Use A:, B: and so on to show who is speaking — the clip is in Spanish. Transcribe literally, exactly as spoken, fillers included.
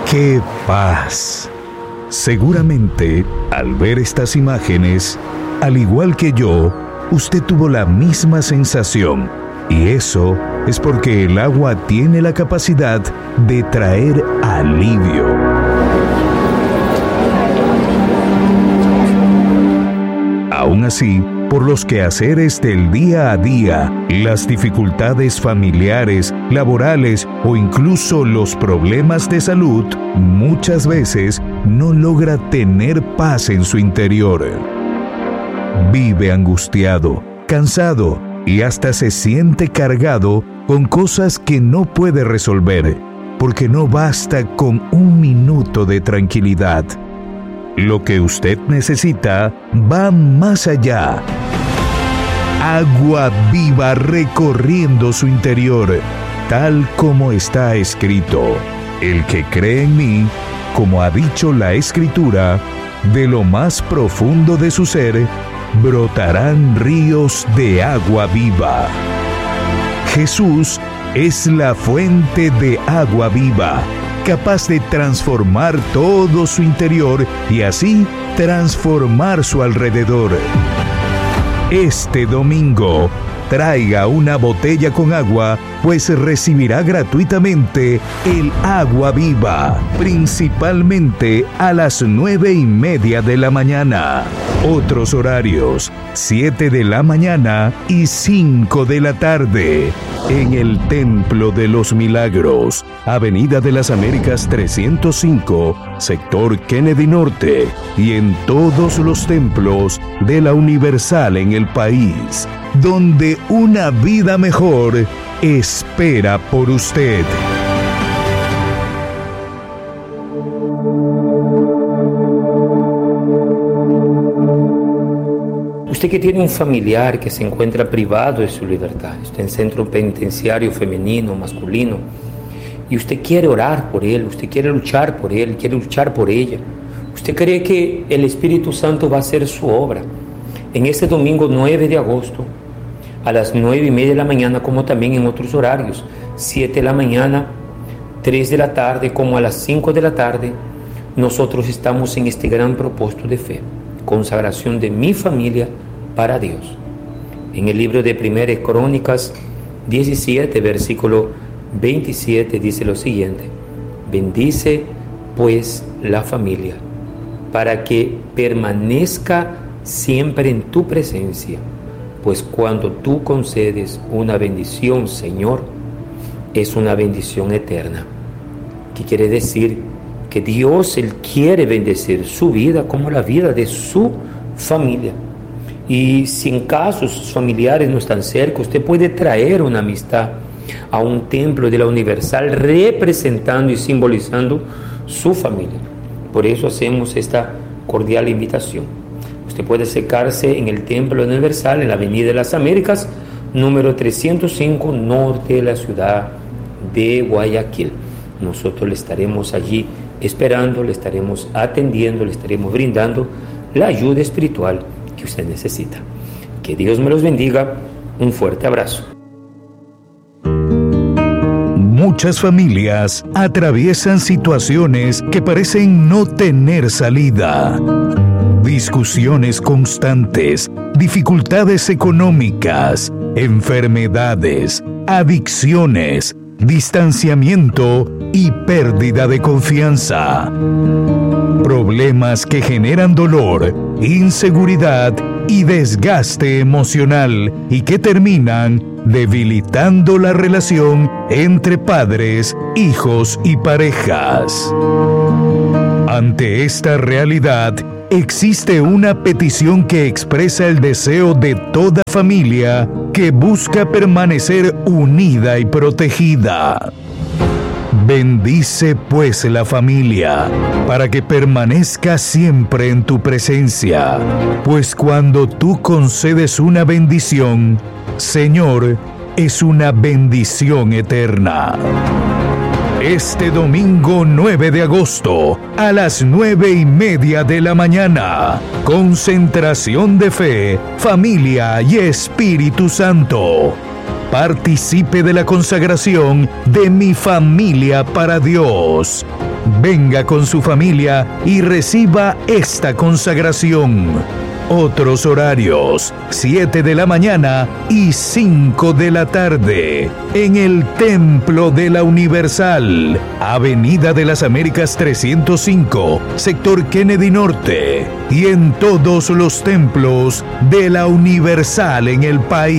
A: ¡Qué paz! Seguramente, al ver estas imágenes, al igual que yo, usted tuvo la misma sensación. Y eso es porque el agua tiene la capacidad de traer alivio. Aún así, por los quehaceres del día a día, las dificultades familiares, laborales o incluso los problemas de salud, muchas veces no logra tener paz en su interior. Vive angustiado, cansado y hasta se siente cargado con cosas que no puede resolver, porque no basta con un minuto de tranquilidad. Lo que usted necesita va más allá. Agua viva recorriendo su interior, tal como está escrito. El que cree en mí, como ha dicho la Escritura, de lo más profundo de su ser, brotarán ríos de agua viva. Jesús es la fuente de agua viva, capaz de transformar todo su interior y así transformar su alrededor. Este domingo, traiga una botella con agua, pues recibirá gratuitamente el agua viva, principalmente a las nueve y media de la mañana. Otros horarios, siete de la mañana y cinco de la tarde. En el Templo de los Milagros, Avenida de las Américas trescientos cinco, sector Kennedy Norte, y en todos los templos de la Universal en el país, donde una vida mejor espera por usted.
B: Usted que tiene un familiar que se encuentra privado de su libertad, está en centro penitenciario femenino, masculino, y usted quiere orar por él, usted quiere luchar por él, quiere luchar por ella. Usted cree que el Espíritu Santo va a hacer su obra. En este domingo nueve de agosto, a las nueve y media de la mañana, como también en otros horarios, siete de la mañana, tres de la tarde, como a las cinco de la tarde, nosotros estamos en este gran propósito de fe, consagración de mi familia para Dios. En el libro de Primeras Crónicas diecisiete, versículo veintisiete, dice lo siguiente: bendice pues la familia, para que permanezca siempre en tu presencia, pues cuando tú concedes una bendición, Señor, es una bendición eterna. ¿Qué quiere decir? Que Dios, Él quiere bendecir su vida como la vida de su familia. Y si en caso sus familiares no están cerca, usted puede traer una amistad a un templo de la Universal representando y simbolizando su familia. Por eso hacemos esta cordial invitación. Usted puede acercarse en el Templo Universal en la Avenida de las Américas, número trescientos cinco, norte de la ciudad de Guayaquil. Nosotros le estaremos allí esperando, le estaremos atendiendo, le estaremos brindando la ayuda espiritual que usted necesita. Que Dios me los bendiga. Un fuerte abrazo.
A: Muchas familias atraviesan situaciones que parecen no tener salida. Discusiones constantes, dificultades económicas, enfermedades, adicciones, distanciamiento y pérdida de confianza. Problemas que generan dolor, inseguridad y desgaste emocional y que terminan debilitando la relación entre padres, hijos y parejas. Ante esta realidad, existe una petición que expresa el deseo de toda familia que busca permanecer unida y protegida. Bendice pues la familia, para que permanezca siempre en tu presencia, pues cuando tú concedes una bendición, Señor, es una bendición eterna. Este domingo nueve de agosto, a las nueve y media de la mañana, concentración de fe, familia y Espíritu Santo. Participe de la consagración de mi familia para Dios. venga con su familia y reciba esta consagración. Otros horarios, siete de la mañana y cinco de la tarde, en el Templo de la Universal, Avenida de las Américas trescientos cinco, sector Kennedy Norte, y en todos los templos de la Universal en el país.